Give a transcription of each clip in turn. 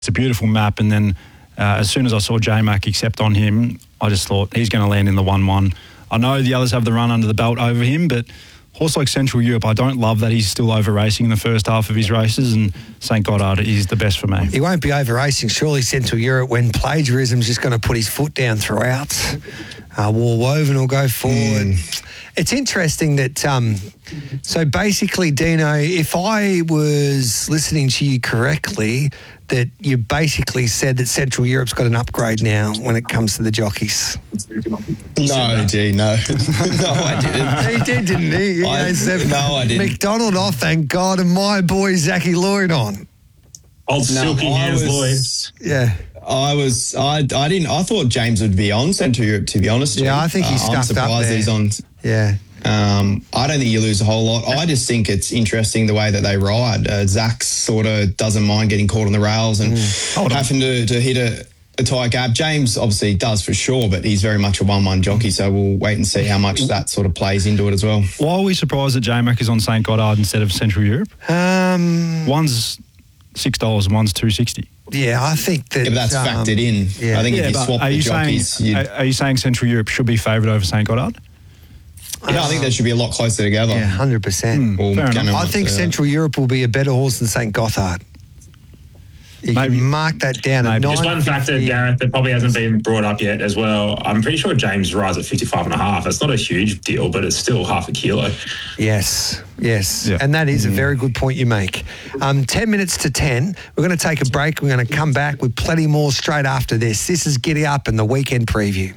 It's a beautiful map, and then as soon as I saw J-Mac accept on him, I just thought he's going to land in the 1-1. I know the others have the run under the belt over him, but horse like Central Europe, I don't love that he's still over racing in the first half of his races, and St. Goddard is the best for me. He won't be over racing, surely, Central Europe, when Plagiarism's just going to put his foot down throughout. War Woven will go forward. It's interesting that, so basically, Dino, if I was listening to you correctly, that you basically said that Central Europe's got an upgrade now when it comes to the jockeys. No, gee, no. No, I didn't. He did, didn't he? I didn't. McDonald off, thank God, and my boy Zachy Lloyd on. Old silky hands Lloyd. Yeah. I thought James would be on Central Europe, to be honest. Yeah, I think he's stuffed I'm surprised up there. that he's on. Yeah. I don't think you lose a whole lot. I just think it's interesting the way that they ride. Zach sort of doesn't mind getting caught on the rails and having to hit a tight gap. James obviously does for sure, but he's very much a 1-1 jockey, so we'll wait and see how much that sort of plays into it as well. Why are we surprised that J-Mac is on St. Goddard instead of Central Europe? One's $6 and one's $2.60. Yeah, I think that... Yeah, but that's factored in. Yeah. I think if you swap the jockeys... Are you saying Central Europe should be favoured over St. Goddard? I think they should be a lot closer together. Yeah, 100%. I think Central Europe will be a better horse than St. Gothard. You can mark that down at 9. Just one factor, Gareth, that probably hasn't been brought up yet as well. I'm pretty sure James rides at 55.5. It's not a huge deal, but it's still half a kilo. Yes. Yeah. And that is a very good point you make. 10 minutes to 10. We're going to take a break. We're going to come back with plenty more straight after this. This is Giddy Up and the Weekend Preview.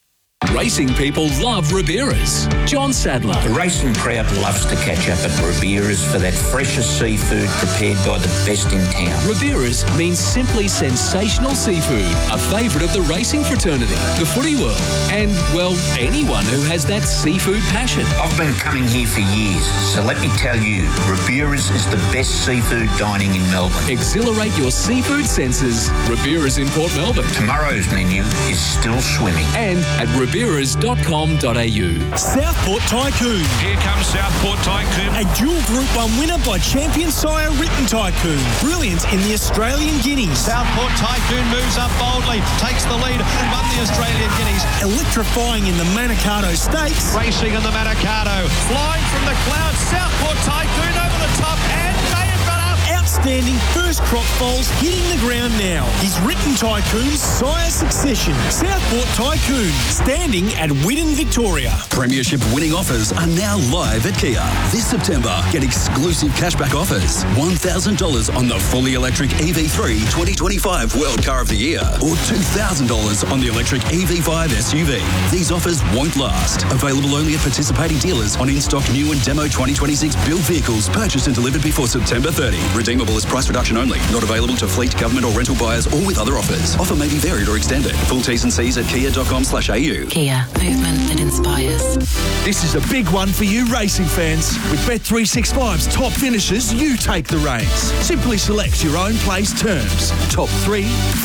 Racing people love Ribera's. John Sadler. The racing crowd loves to catch up at Ribera's for that freshest seafood prepared by the best in town. Ribera's means simply sensational seafood, a favourite of the racing fraternity, the footy world, and, well, anyone who has that seafood passion. I've been coming here for years, so let me tell you, Ribera's is the best seafood dining in Melbourne. Exhilarate your seafood senses. Ribera's in Port Melbourne. Tomorrow's menu is still swimming. And at riberas.com.au. Southport Tycoon. Here comes Southport Tycoon. A dual Group 1 winner by champion sire Written Tycoon. Brilliant in the Australian Guineas. Southport Tycoon moves up boldly, takes the lead and won the Australian Guineas. Electrifying in the Manikato Stakes. Racing in the Manikato. Flying from the clouds. Southport Tycoon over the top and may have got up. Outstanding first crop foals hitting the ground now. He's Written Tycoon's sire succession. Southport Tycoon, standing at Widden, Victoria. Premiership winning offers are now live at Kia. This September, get exclusive cashback offers. $1,000 on the fully electric EV3 2025 World Car of the Year, or $2,000 on the electric EV5 SUV. These offers won't last. Available only at participating dealers on in-stock new and demo 2026 built vehicles purchased and delivered before September 30. Redeemable as price reduction only. Not available to fleet, government or rental buyers or with other offers. Offer may be varied or extended. Full T's and C's at kia.com/au. Kia, movement that inspires. This is a big one for you racing fans. With Bet365's top finishes, you take the reins. Simply select your own place terms. Top 3,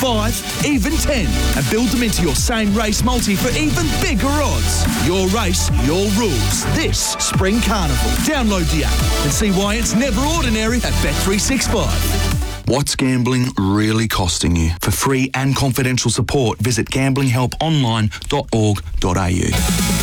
5, even 10. And build them into your same race multi for even bigger odds. Your race, your rules. This Spring Carnival. Download the app and see why it's never ordinary at Bet365. What's gambling really costing you? For free and confidential support, visit gamblinghelponline.org.au.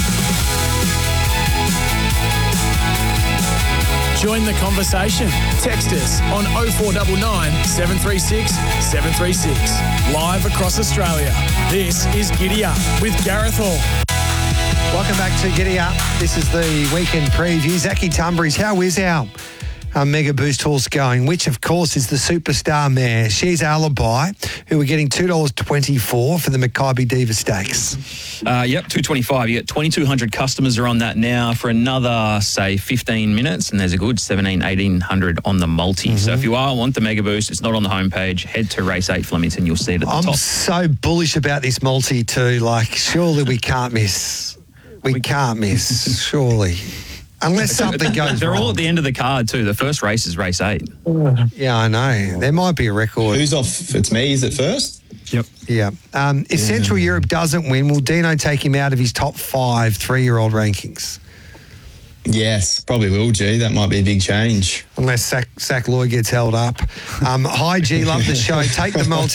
Join the conversation. Text us on 0499 736 736. Live across Australia. This is Giddy Up with Gareth Hall. Welcome back to Giddy Up. This is the Weekend Preview. Zachy Tumbury's, how is our Mega Boost horse going, which of course is the superstar mare. She's Alibi, who we're getting $2.24 for the Mackay Diva Stakes. Yep, $2.25. You get 2,200 customers are on that now for another, say, 15 minutes, and there's a good 1,800 on the multi. So if you want the Mega Boost, it's not on the homepage. Head to Race 8 Flemington, you'll see it at the top. I'm so bullish about this multi too. Like, surely we can't miss. We can't miss, surely. Unless something goes They're wrong. all at the end of the card too. The first race is race 8. Yeah, I know. There might be a record. Who's off? It's me. Is it first? Yep. Yeah. If Central Europe doesn't win, will Dino take him out of his top 5 3-year-old rankings? Yes, probably will, G. That might be a big change. Unless Zach Lloyd gets held up. Hi, G. Love the show. Take the multi.